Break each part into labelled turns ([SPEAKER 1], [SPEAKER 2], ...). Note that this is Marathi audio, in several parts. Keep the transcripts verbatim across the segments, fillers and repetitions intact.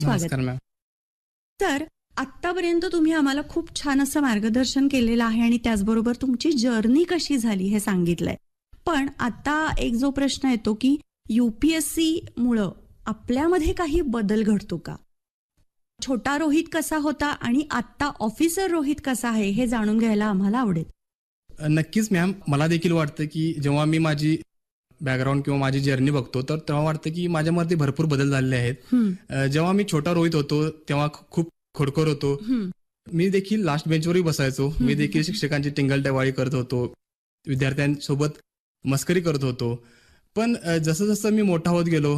[SPEAKER 1] नमस्कार मॅम.
[SPEAKER 2] तर आतापर्यंत तुम्ही आम्हाला खूप छान असं मार्गदर्शन केलेलं आहे आणि त्याचबरोबर तुमची जर्नी कशी झाली हे सांगितलंय. पण आता एक जो प्रश्न येतो की युपीएससी मुळे आपल्यामध्ये काही बदल घडतो का? छोटा रोहित कसा होता आणि आता ऑफिसर रोहित कसा आहे हे जाणून घ्यायला आम्हाला आवडेल.
[SPEAKER 1] नक्कीच मॅम, मला देखील वाटतं की जेव्हा मी माझी बॅकग्राऊंड किंवा माझी जर्नी बघतो तर तेव्हा वाटतं की माझ्यामध्ये भरपूर बदल झालेले आहेत. जेव्हा मी छोटा रोहित होतो तेव्हा खूप खोडकर होतो. मी देखील लास्ट बेंचवरही बसायचो. मी देखील शिक्षकांची टिंगलटवाळी करत होतो, विद्यार्थ्यांसोबत मस्करी करत होतो. पण जसं जसं मी मोठा होत गेलो,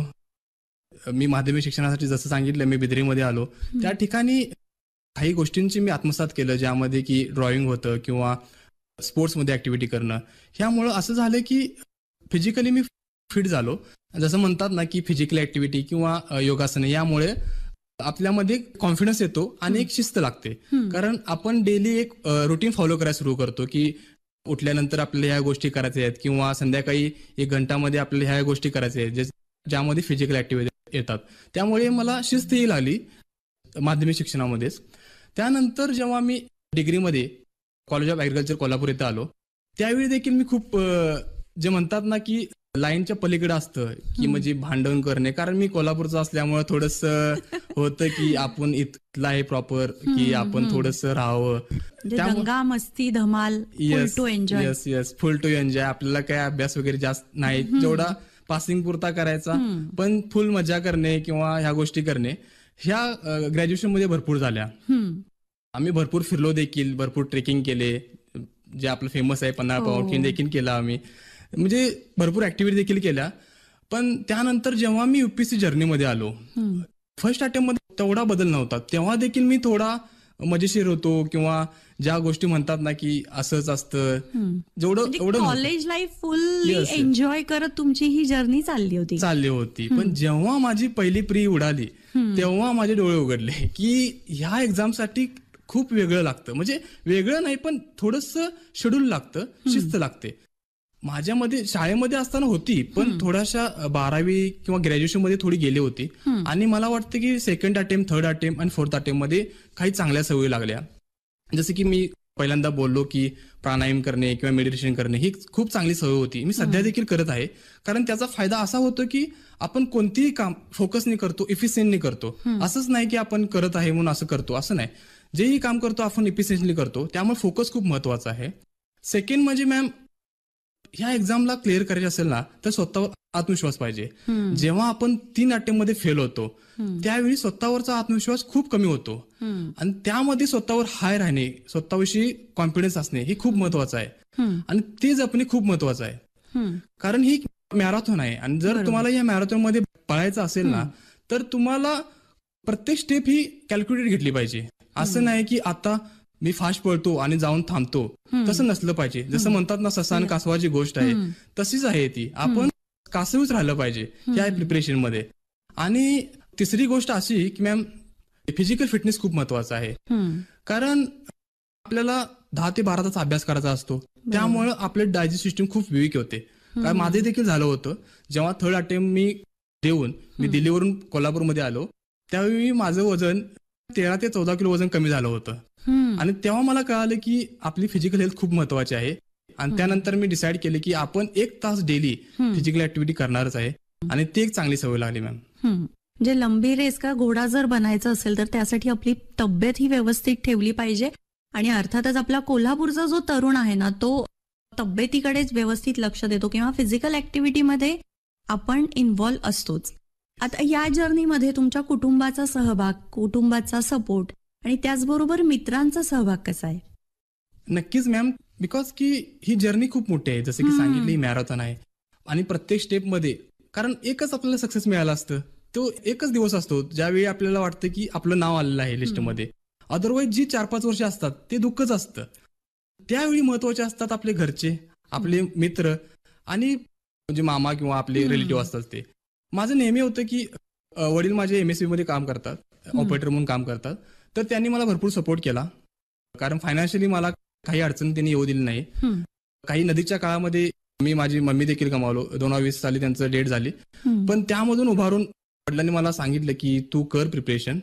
[SPEAKER 1] मी माध्यमिक शिक्षणासाठी जसं सांगितलं मी बिदरीमध्ये आलो, त्या ठिकाणी काही गोष्टींची मी आत्मसात केलं, ज्यामध्ये की ड्रॉइंग होतं किंवा स्पोर्ट्समध्ये ऍक्टिव्हिटी करणं. ह्यामुळं असं झालं की फिजिकली मी फिट झालो. जसं म्हणतात ना की फिजिकल ऍक्टिव्हिटी किंवा योगासने यामुळे आपल्यामध्ये कॉन्फिडन्स येतो आणि एक शिस्त लागते. कारण आपण डेली एक रुटीन फॉलो करायला सुरू करतो की उठल्यानंतर आपल्याला ह्या गोष्टी करायच्या आहेत किंवा संध्याकाळी एक घंटामध्ये आपल्याला ह्या गोष्टी करायच्या आहेत ज्यामध्ये फिजिकल ऍक्टिव्हिटी येतात. त्यामुळे मला शिस्त येईल आली माध्यमिक शिक्षणामध्येच. त्यानंतर जेव्हा मी डिग्रीमध्ये कॉलेज ऑफ ऍग्रिकल्चर कोल्हापूर इथं आलो, त्यावेळी देखील मी खूप जे म्हणतात ना की लाईनच्या पलीकडे असतं की म्हणजे भांडण करणे. कारण मी कोल्हापूरचं असल्यामुळे थोडंसं होतं की आपण इथला आहे प्रॉपर, की आपण थोडंसं राहावं.
[SPEAKER 2] दंगा मस्ती धमाल,
[SPEAKER 1] yes yes yes full to enjoy. आपल्याला काय अभ्यास वगैरे जास्त नाही, जेवढा पासिंग पुरता करायचा, पण फुल मजा करणे किंवा ह्या गोष्टी करणे ह्या ग्रॅज्युएशन मध्ये भरपूर झाल्या. आम्ही भरपूर फिरलो देखील, भरपूर ट्रेकिंग केले, जे आपलं फेमस आहे पन्हाळा पावनखिंड देखील केला आम्ही, म्हणजे भरपूर ऍक्टिव्हिटी देखील केल्या. पण त्यानंतर जेव्हा मी युपीएससी जर्नीमध्ये आलो, फर्स्ट अटेम्प्ट मध्ये तेवढा बदल नव्हता. तेव्हा देखील मी थोडा मजेशीर होतो किंवा ज्या गोष्टी म्हणतात ना की असंच असतं, जेवढं एवढं
[SPEAKER 2] कॉलेज लाईफ फुल एन्जॉय करत तुमची ही जर्नी चालली होती
[SPEAKER 1] चालली होती पण जेव्हा माझी पहिली प्री उडाली तेव्हा माझे डोळे उघडले की ह्या एक्झामसाठी खूप वेगळं लागतं. म्हणजे वेगळं नाही पण थोडंसं शेड्यूल लागतं, शिस्त लागते. माझ्यामध्ये शाळेमध्ये असताना होती, पण थोड्याशा बारावी किंवा ग्रॅज्युएशन मध्ये थोडी गेली होती. आणि मला वाटतं की सेकंड अटेम्प्ट, थर्ड अटेम्प्ट आणि फोर्थ अटेम्प्ट मध्ये काही चांगल्या सवयी लागल्या. जसं की मी पहिल्यांदा बोललो की प्राणायाम करणे किंवा मेडिटेशन करणे ही खूप चांगली सवय होती. मी सध्या देखील करत आहे. कारण त्याचा फायदा असा होतो की आपण कोणतीही काम फोकसने करतो, इफिशियंटली करतो. असंच नाही की आपण करत आहे म्हणून असं करतो, असं नाही. जेही काम करतो आपण इफिशियंटली करतो, त्यामुळे फोकस खूप महत्वाचा आहे. सेकंड म्हणजे मॅम, ह्या एक्झामला क्लिअर करायची असेल ना तर स्वतःवर आत्मविश्वास पाहिजे. जेव्हा आपण तीन अटेम्प्ट मध्ये फेल होतो त्यावेळी स्वतःवरचा आत्मविश्वास खूप कमी होतो आणि त्यामध्ये स्वतःवर हाय राहणे, स्वतःविषयी कॉन्फिडन्स असणे हे खूप महत्वाचं आहे आणि ते जपणे खूप महत्वाचं आहे. कारण ही मॅरेथॉन आहे आणि जर तुम्हाला या मॅरेथॉन मध्ये पळायचं असेल ना तर तुम्हाला प्रत्येक स्टेप ही कॅल्क्युलेट घेतली पाहिजे. असं नाही की आता मी फास्ट पळतो आणि जाऊन थांबतो, तसं नसलं पाहिजे. जसं म्हणतात ना ससा आणि कासवाची गोष्ट आहे, तशीच आहे ती. आपण कासवीच राहिलं पाहिजे या प्रिपरेशन मध्ये. आणि तिसरी गोष्ट अशी की मॅम, फिजिकल फिटनेस खूप महत्वाचा आहे. कारण आपल्याला दहा ते बारा तास अभ्यास करायचा असतो, त्यामुळे आपले डायजेस्ट सिस्टम खूप वीक होते. कारण माझे देखील झालं होतं. जेव्हा थर्ड अटेम्प्ट मी देऊन मी दिल्लीवरून कोल्हापूरमध्ये आलो त्यावेळी माझं वजन तेरा ते चौदा किलो वजन कमी झालं होतं. आणि तेव्हा मला कळालं की आपली फिजिकल हेल्थ खूप महत्वाची आहे. आणि त्यानंतर मी डिसाईड केले की आपण एक तास डेली फिजिकल ऍक्टिव्हिटी करणारच आहे आणि ती एक चांगली सवय लागली मॅम.
[SPEAKER 2] म्हणजे लंबी रेस का घोडा जर बनायचं असेल तर त्यासाठी आपली तब्येत ही व्यवस्थित ठेवली पाहिजे. आणि अर्थातच आपला कोल्हापूरचा जो तरुण आहे ना तो तब्येतीकडेच व्यवस्थित लक्ष देतो किंवा फिजिकल ऍक्टिव्हिटीमध्ये आपण इन्व्हॉल्व्ह असतोच. आता या जर्नीमध्ये तुमच्या कुटुंबाचा सहभाग, कुटुंबाचा सपोर्ट आणि त्याचबरोबर मित्रांचा सहभाग कसा आहे?
[SPEAKER 1] नक्कीच मॅम, बिकॉज की ही जर्नी खूप मोठी आहे. जसं की सांगितली मॅरेथॉन आहे आणि प्रत्येक स्टेपमध्ये कारण एकच आपल्याला सक्सेस मिळाला असतं, तो एकच दिवस असतो ज्यावेळी आपल्याला वाटतं की आपलं नाव आलेलं आहे लिस्टमध्ये. अदरवाईज जी चार पाच वर्ष असतात ते दुःखच असतं. त्यावेळी महत्वाचे असतात आपले घरचे, आपले मित्र आणि म्हणजे मामा किंवा आपले रिलेटिव्ह असतात ते. माझं नेहमी होतं की वडील माझे एमएससी मध्ये काम करतात, ऑपरेटर म्हणून काम करतात, तर त्यांनी मला भरपूर सपोर्ट केला. कारण फायनान्शियली मला काही अडचण त्यांनी येऊ दिली नाही. काही नदीच्या काळामध्ये मी माझी मम्मी देखील गमावलो. दोन हजार वीस साली त्यांचं डेथ झाली, पण त्यामधून उभारून वडिलांनी मला सांगितलं की तू कर प्रिपरेशन